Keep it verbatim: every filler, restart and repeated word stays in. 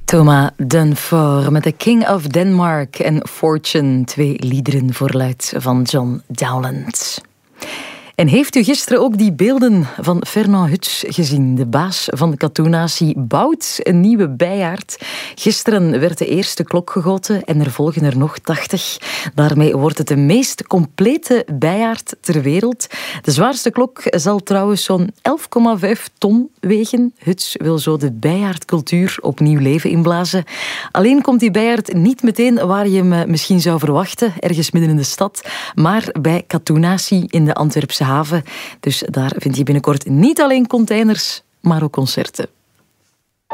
Thomas Dunford met The King of Denmark en Fortune, twee liederen voor luid van John Dowland. En heeft u gisteren ook die beelden van Fernand Hutsch gezien? De baas van de Katoen-natie bouwt een nieuwe bijaard. Gisteren werd de eerste klok gegoten en er volgen er nog tachtig. Daarmee wordt het de meest complete bijaard ter wereld. De zwaarste klok zal trouwens zo'n elf komma vijf ton wegen. Hutsch wil zo de bijaardcultuur opnieuw leven inblazen. Alleen komt die bijaard niet meteen waar je hem misschien zou verwachten, ergens midden in de stad, maar bij Katoen-natie in de Antwerpse haven. Dus daar vind je binnenkort niet alleen containers, maar ook concerten.